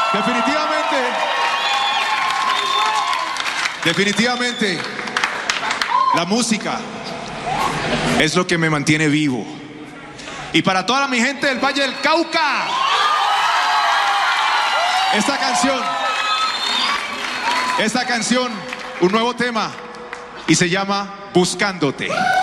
Definitivamente, la música es lo que me mantiene vivo. Y para toda mi gente del Valle del Cauca, esta canción, un nuevo tema, y se llama Buscándote.